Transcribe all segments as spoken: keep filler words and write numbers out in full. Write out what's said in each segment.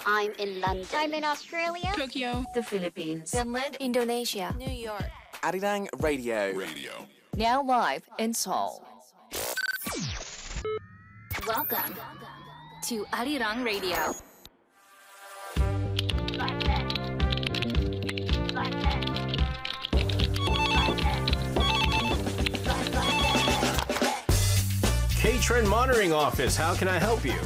I'm in London. I'm in Australia. Tokyo. The Philippines. Finland. Indonesia. New York. Arirang Radio. Radio. Now live in Seoul. Welcome to Arirang Radio. K-Trend Monitoring Office, how can I help you?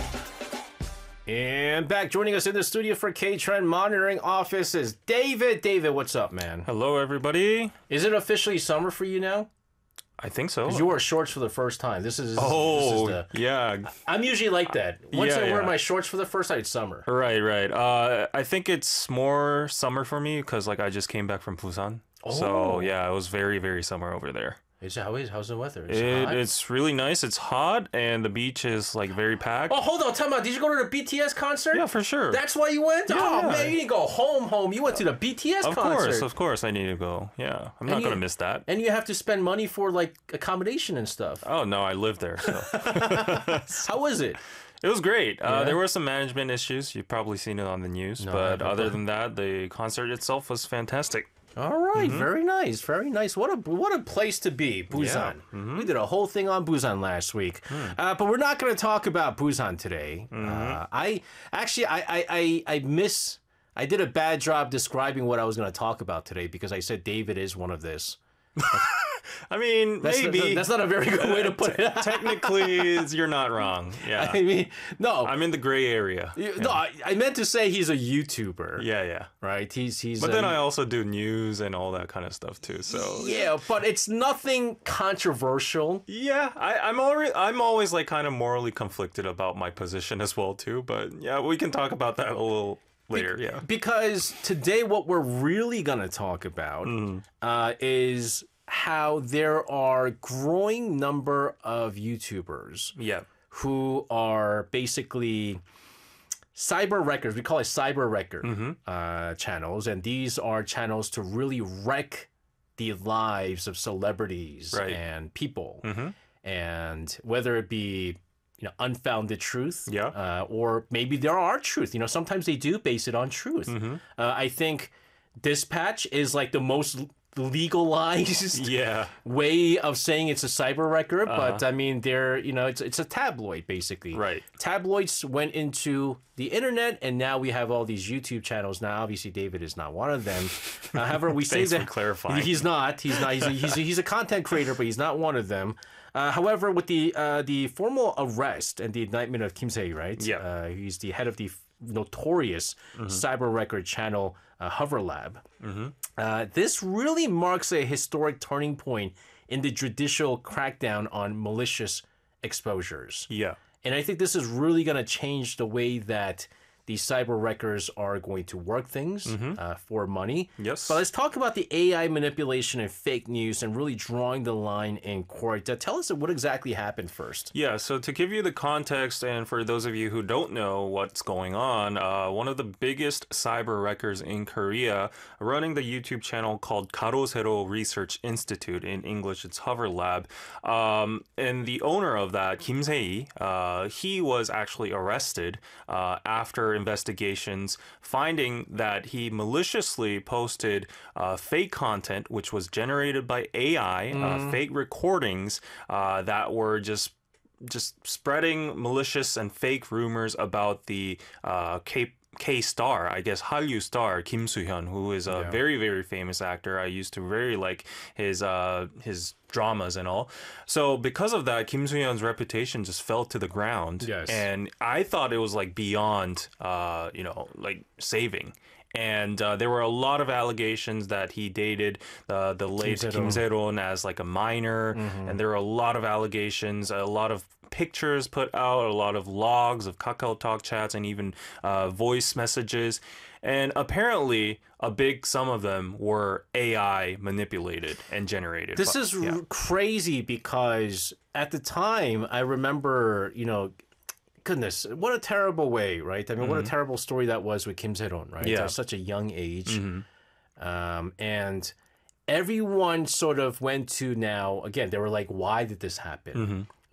And back joining us in the studio for K-Trend Monitoring Office is David. David, what's up, man? Hello, everybody. Is it officially summer for you now? I think so. Because you wore shorts for the first time. This is oh, this is the, yeah. I'm usually like that. Once yeah, I wear yeah. my shorts for the first time, it's summer. Right, right. Uh, I think it's more summer for me because like I just came back from Busan. Oh. So yeah, it was very, very summer over there. Is it, how is how's the weather? Is It, it hot? it's really nice. It's hot and the beach is like very packed. Oh, hold on, time out. Did you go to the B T S concert? Yeah, for sure. That's why you went? Yeah, oh, yeah. man, you didn't go home, home. You went to the B T S of concert. course, of course, I need to go. Yeah, I'm not And you- gonna miss that. And you have to spend money for, like, accommodation and stuff. Oh no, I live there. So How was it? it was great. Uh, Yeah. There were some management issues. You've probably seen it on the news, No, I but haven't. other than that, the concert itself was fantastic. All right, very nice, very nice. What a what a place to be, Busan. We did a whole thing on Busan last week, uh, but we're not going to talk about Busan today. Uh, I actually, I, I, I, I miss. I did a bad job describing what I was going to talk about today because I said David is one of this. I mean, That's maybe not, that's not a very good way to put it. technically you're not wrong. Yeah. I mean, no, I'm in the gray area. you- no. I, I meant to say he's a YouTuber. Yeah, yeah. Right. He's he's. But a- then I also do news and all that kind of stuff too. So Yeah, but it's nothing controversial. yeah, I, I'm already I'm always like kind of morally conflicted about my position as well too. But yeah, we can talk about that a little later. Yeah. Because today, what we're really going to talk about uh, is how there are growing number of YouTubers Yeah. who are basically cyber wreckers. We call it cyber wrecker uh, channels, and these are channels to really wreck the lives of celebrities Right. and people, and whether it be you know unfounded truth, Yeah. uh, or maybe there are truth. You know, sometimes they do base it on truth. Uh, I think Dispatch is like the most legalized Yeah. way of saying it's a cyber wrecker, but I mean, they're you know, it's it's a tabloid basically. Right. Tabloids went into the internet, and now we have all these YouTube channels. Now, obviously, David is not one of them. Uh, however, we say Thanks for that clarifying. he's not. He's not. He's a, he's a, he's a content creator, but he's not one of them. Uh, however, with the uh, the formal arrest and the indictment of Kim Se, right? Yeah. Uh, he's the head of the notorious cyber record channel uh, Hover Lab. Uh, this really marks a historic turning point in the judicial crackdown on malicious exposures. Yeah. And I think this is really going to change the way that these cyber wreckers are going to work things uh, for money. Yes. But let's talk about the A I manipulation and fake news and really drawing the line in court. Uh, tell us what exactly happened first. Yeah, so to give you the context, and for those of you who don't know what's going on, uh, one of the biggest cyber wreckers in Korea, running the YouTube channel called Karosero Research Institute, in English it's Hover Lab, um, and the owner of that, Kim Se-hee, uh, he was actually arrested uh, after investigations finding that he maliciously posted uh, fake content, which was generated by A I, uh, fake recordings uh, that were just just spreading malicious and fake rumors about the uh, K K star, I guess Hallyu star Kim Soo-hyun, who is a Yeah. very very famous actor. I used to very like his uh, his dramas and all. So because of that, Kim Soo-hyun's reputation just fell to the ground. Yes. And I thought it was like beyond, uh, you know, like saving. And uh, there were a lot of allegations that he dated uh, the late Se-ron. Kim Se-ron as like a minor, and there were a lot of allegations, a lot of pictures put out, a lot of logs of Kakao Talk chats, and even uh, voice messages. And apparently, a big sum of them were A I manipulated and generated. This But- is yeah. r- crazy because at the time, I remember, you know, goodness, what a terrible way, right? I mean, what a terrible story that was with Kim Se-ron, right? Yeah. At such a young age. Um, and everyone sort of went to now, again, they were like, why did this happen?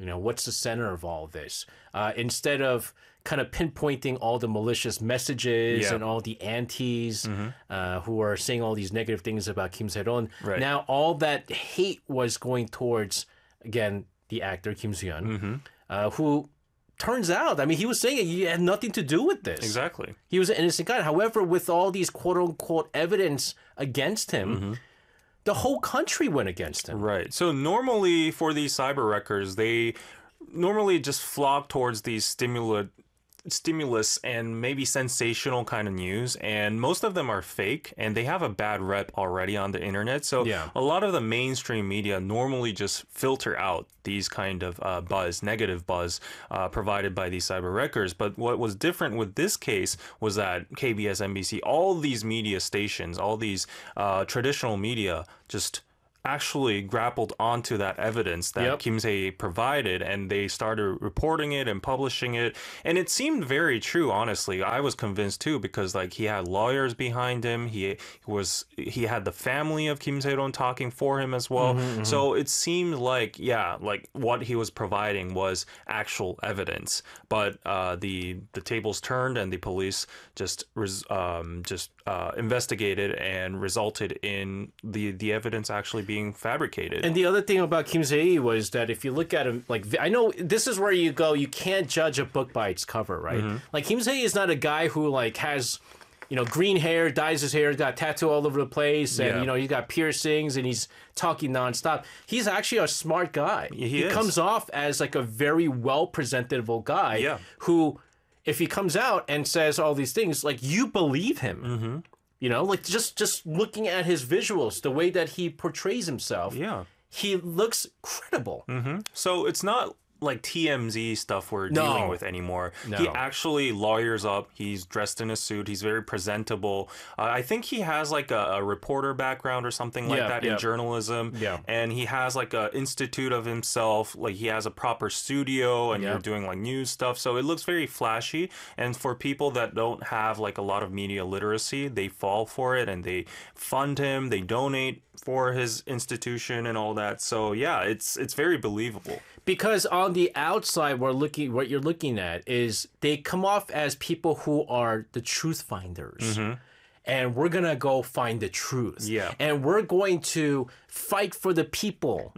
You know, what's the center of all this? Uh, instead of kind of pinpointing all the malicious messages Yeah. and all the antis uh, who are saying all these negative things about Kim Se-ron, Right. now all that hate was going towards, again, the actor Kim Soo-hyun, uh, who turns out, I mean, he was saying he had nothing to do with this. Exactly. He was an innocent guy. However, with all these quote-unquote evidence against him, Mm-hmm. the whole country went against him. Right. So normally for these cyber wreckers, they normally just flock towards these stimulus stimulus and maybe sensational kind of news, and most of them are fake and they have a bad rep already on the internet. So Yeah. a lot of the mainstream media normally just filter out these kind of uh, buzz, negative buzz uh, provided by these cyber wreckers. But what was different with this case was that K B S, N B C, all these media stations, all these uh, traditional media just actually grappled onto that evidence that Yep. Kim Se provided, and they started reporting it and publishing it, and it seemed very true. Honestly, I was convinced too, because like he had lawyers behind him, he was he had the family of Kim Se-ron talking for him as well. So it seemed like yeah, like what he was providing was actual evidence. But uh, the the tables turned, and the police just res- um, just uh, investigated and resulted in the the evidence actually being fabricated. And the other thing about Kim Se-hee was that if you look at him, like, I know this is where you go, you can't judge a book by its cover, right? Like, Kim Se-hee is not a guy who, like, has, you know, green hair, dyes his hair, got tattoo all over the place, and, Yeah. you know, he's got piercings, and he's talking nonstop. He's actually a smart guy. He is. comes off as, like, a very well-presentable guy Yeah. who, if he comes out and says all these things, like, you believe him. Mm-hmm. You know, like, just, just looking at his visuals, the way that he portrays himself, yeah. he looks credible. So it's not like T M Z stuff we're No. dealing with anymore. No. He actually lawyers up. He's dressed in a suit. He's very presentable. Uh, I think he has like a, a reporter background or something like Yeah, that yeah. in journalism. Yeah. And he has like a institute of himself. Like he has a proper studio, and Yeah. you're doing like news stuff. So it looks very flashy. And for people that don't have like a lot of media literacy, they fall for it and they fund him. They donate for his institution and all that. So yeah, it's it's very believable. Because on the outside, we're looking. What you're looking at is they come off as people who are the truth finders, and we're gonna go find the truth. Yeah. and we're going to fight for the people.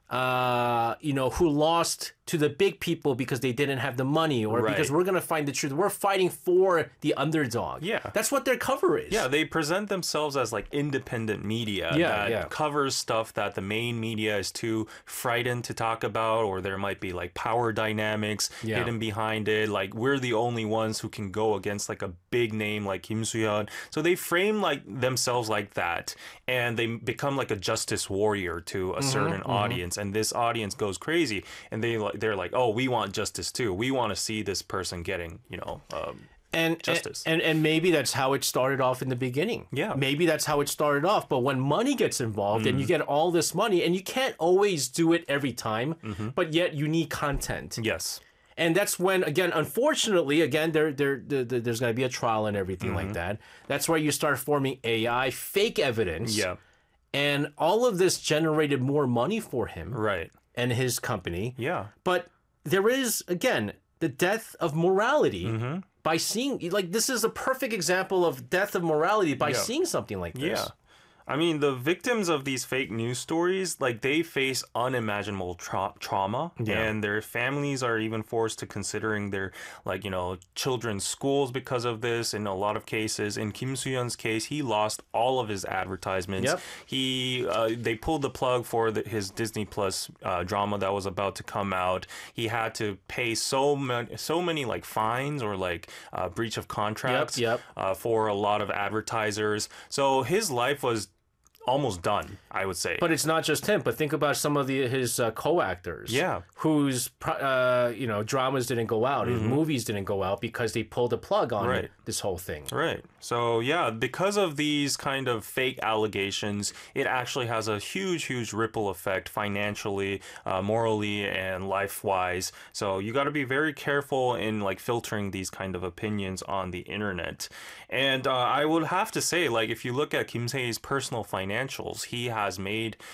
Uh, you know, who lost to the big people because they didn't have the money, or Right. because we're gonna find the truth. We're fighting for the underdog. Yeah. that's what their cover is. Yeah, they present themselves as like independent media Yeah, that yeah. covers stuff that the main media is too frightened to talk about, or there might be like power dynamics Yeah. hidden behind it. Like we're the only ones who can go against like a big name like Kim Soo-hyun. So they frame like themselves like that, and they become like a justice warrior to a certain audience, and this audience goes crazy, and they like they're like, oh, we want justice too. We want to see this person getting, you know. Um, and justice. And, and and maybe that's how it started off in the beginning. Yeah. Maybe that's how it started off. But when money gets involved and you get all this money, and you can't always do it every time, but yet you need content. yes. And that's when, again, unfortunately, again, there, there, there there's going to be a trial and everything like that. That's where you start forming A I, fake evidence. Yeah. And all of this generated more money for him Right. and his company. Yeah. But there is, again, the death of morality Mm-hmm. by seeing, like, this is a perfect example of death of morality by Yeah. seeing something like this. Yeah. I mean, the victims of these fake news stories, like they face unimaginable tra- trauma, Yeah. and their families are even forced to considering their, like, you know, children's schools because of this. In a lot of cases, in Kim Soo-hyun's case, he lost all of his advertisements. Yep. He, uh, they pulled the plug for the, his Disney Plus uh, drama that was about to come out. He had to pay so many, so many like fines or like uh, breach of contracts yep. Uh, for a lot of advertisers. So his life was almost done, I would say. But it's not just him. But think about some of the his uh, co-actors, Yeah. whose pro- uh, you know dramas didn't go out, his movies didn't go out because they pulled the plug on Right. this whole thing. Right. So, yeah, because of these kind of fake allegations, it actually has a huge, huge ripple effect financially, uh, morally, and life-wise. So you got to be very careful in like filtering these kind of opinions on the internet. And uh, I would have to say, like, if you look at Kim Se-hee's personal financials, he has made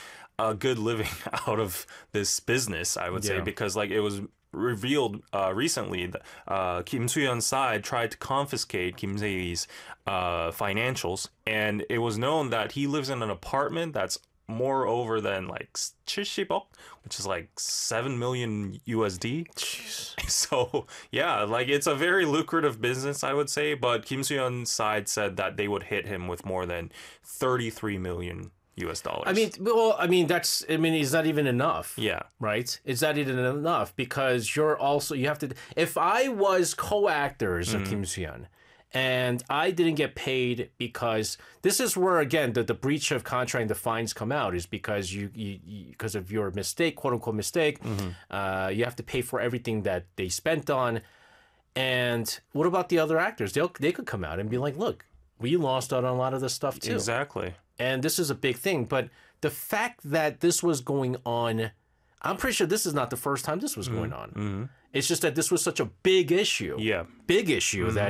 a good living out of this business, I would say, Yeah. because like it was revealed uh, recently that uh, Kim Soo-hyun's side tried to confiscate Kim Se-he's uh, financials, and it was known that he lives in an apartment that's more over than like 칠십억, which is like seven million U S D. Jeez. So yeah, like it's a very lucrative business, I would say. But Kim Soo-hyun's side said that they would hit him with more than thirty-three million U S dollars. I mean, well, I mean that's. I mean, is that even enough? yeah, Right? Is that even enough? Because you're also you have to. If I was co-actors of Kim Soo-hyun, and I didn't get paid because this is where again the, the breach of contract and the fines come out is because you you because of your mistake, quote unquote mistake, uh, you have to pay for everything that they spent on. And what about the other actors? They they could come out and be like, look, we lost out on a lot of this stuff too. exactly. And this is a big thing. But the fact that this was going on, I'm pretty sure this is not the first time this was going on. It's just that this was such a big issue. Yeah. Big issue that